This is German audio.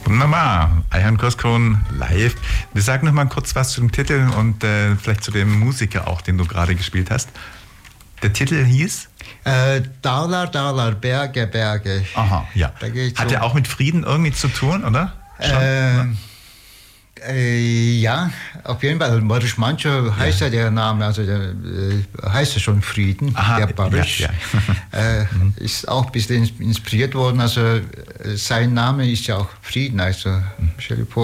Wunderbar. Ayhan Koskan live. Wir sagen noch mal kurz was zu dem Titel und vielleicht zu dem Musiker auch, den du gerade gespielt hast. Der Titel hieß? Dalar, Dalar, Berge, Berge. Aha, ja. Hat er auch mit Frieden irgendwie zu tun, oder? Ja, auf jeden Fall. Marish Mancho heißt ja der Name, also der heißt ja schon Frieden. Aha, der Marish ist auch ein bisschen inspiriert worden. Also sein Name ist ja auch Frieden. Also stell dir vor,